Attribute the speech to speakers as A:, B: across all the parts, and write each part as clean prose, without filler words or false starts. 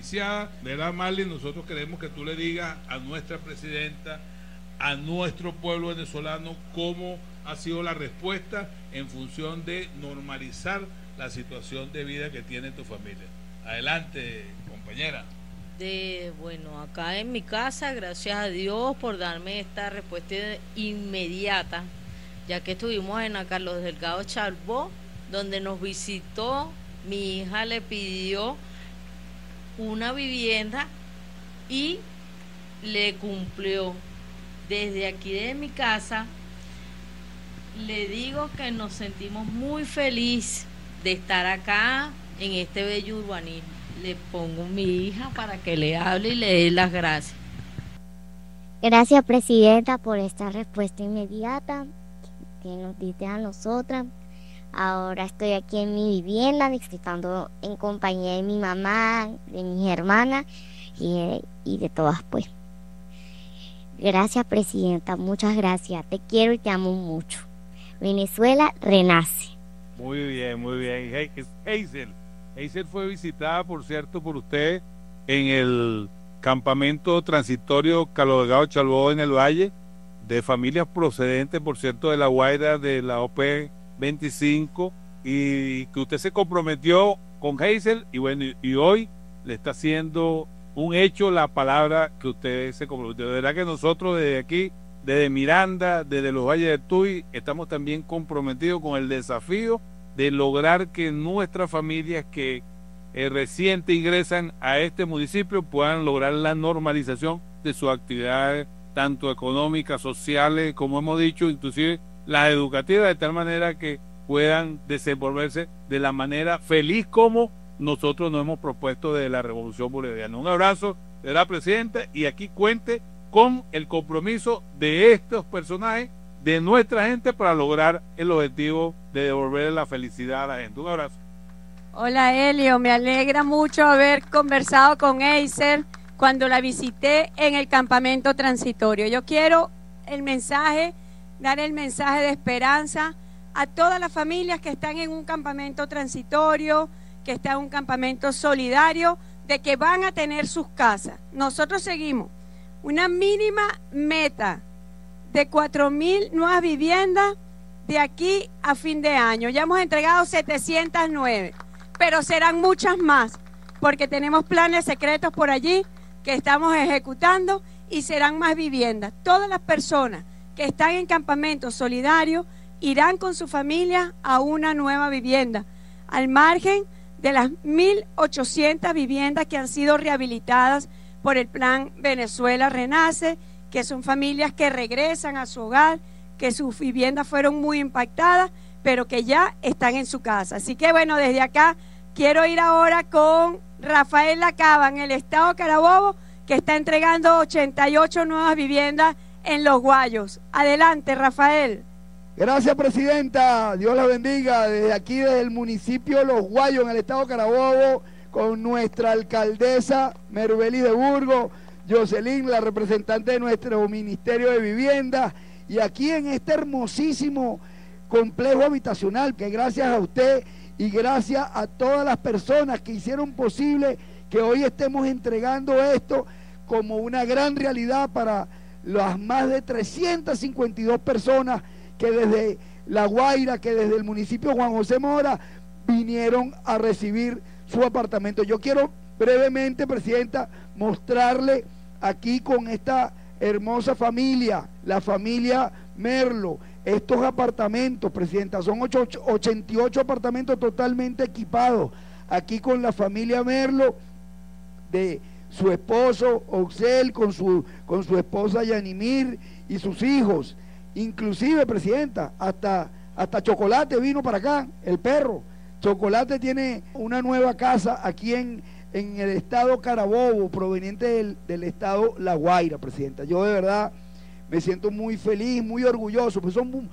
A: beneficiada. De verdad, Marlene, nosotros queremos que tú le digas a nuestra presidenta, a nuestro pueblo venezolano, cómo ha sido la respuesta en función de normalizar la situación de vida que tiene tu familia. Adelante, compañera.
B: Bueno, acá en mi casa, gracias a Dios por darme esta respuesta inmediata, ya que estuvimos en la Carlos Delgado Chalbó, donde nos visitó, mi hija le pidió una vivienda y le cumplió. Desde aquí de mi casa le digo que nos sentimos muy felices de estar acá en este bello urbanismo. Le pongo a mi hija para que le hable y le dé las gracias.
C: Gracias, presidenta, por esta respuesta inmediata que nos diste a nosotras. Ahora estoy aquí en mi vivienda disfrutando en compañía de mi mamá, de mis hermanas y de todas, pues. Gracias, presidenta, muchas gracias. Te quiero y te amo mucho. Venezuela renace.
D: Muy bien, muy bien. Hazel fue visitada, por cierto, por usted en el campamento transitorio Carlos Delgado Chalbó en el Valle, de familias procedentes, por cierto, de La Guaira, de la OP 25, y que usted se comprometió con Hazel, y bueno, y hoy le está haciendo un hecho la palabra que usted se comprometió. De verdad que nosotros desde aquí, desde Miranda, desde los Valles del Tuy, estamos también comprometidos con el desafío de lograr que nuestras familias que recién ingresan a este municipio puedan lograr la normalización de sus actividades, tanto económicas, sociales, como hemos dicho, inclusive las educativas, de tal manera que puedan desenvolverse de la manera feliz como nosotros nos hemos propuesto desde la Revolución Bolivariana. Un abrazo de la presidenta, y aquí cuente con el compromiso de estos personajes, de nuestra gente, para lograr el objetivo de devolver la felicidad a la gente. Un abrazo.
E: Hola, Helio, me alegra mucho haber conversado con Hazel cuando la visité en el campamento transitorio. Yo quiero dar el mensaje de esperanza a todas las familias que están en un campamento transitorio, que están en un campamento solidario, de que van a tener sus casas. Nosotros seguimos una mínima meta de 4.000 nuevas viviendas de aquí a fin de año. Ya hemos entregado 709, pero serán muchas más, porque tenemos planes secretos por allí que estamos ejecutando, y serán más viviendas. Todas las personas que están en campamentos solidarios irán con su familia a una nueva vivienda, al margen de las 1.800 viviendas que han sido rehabilitadas por el Plan Venezuela Renace, que son familias que regresan a su hogar, que sus viviendas fueron muy impactadas, pero que ya están en su casa. Así que bueno, desde acá quiero ir ahora con Rafael Lacaba, en el estado Carabobo, que está entregando 88 nuevas viviendas en Los Guayos. Adelante, Rafael.
F: Gracias, presidenta. Dios la bendiga. Desde aquí, desde el municipio de Los Guayos, en el estado Carabobo, con nuestra alcaldesa Merubeli de Burgos, Jocelyn, la representante de nuestro Ministerio de Vivienda, y aquí en este hermosísimo complejo habitacional, que gracias a usted y gracias a todas las personas que hicieron posible que hoy estemos entregando esto como una gran realidad para las más de 352 personas que desde La Guaira, que desde el municipio Juan José Mora vinieron a recibir su apartamento. Yo quiero brevemente, presidenta, mostrarle aquí con esta hermosa familia, la familia Merlo, estos apartamentos, presidenta, son 88 apartamentos totalmente equipados, aquí con la familia Merlo, de su esposo Oxel, con su esposa Yanimir y sus hijos. Inclusive, presidenta, hasta Chocolate vino para acá, el perro. Chocolate tiene una nueva casa aquí en el estado Carabobo, proveniente del estado La Guaira, presidenta. Yo de verdad me siento muy feliz, muy orgulloso, pues son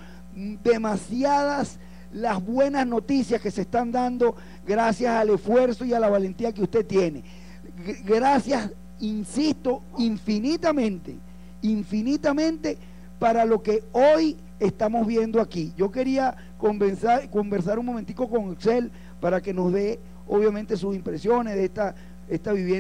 F: demasiadas las buenas noticias que se están dando gracias al esfuerzo y a la valentía que usted tiene. Gracias, insisto, infinitamente para lo que hoy estamos viendo aquí. Yo quería conversar un momentico con Excel para que nos dé obviamente sus impresiones de esta vivienda